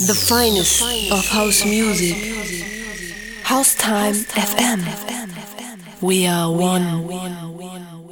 The finest of house music. House Time FM. We are one.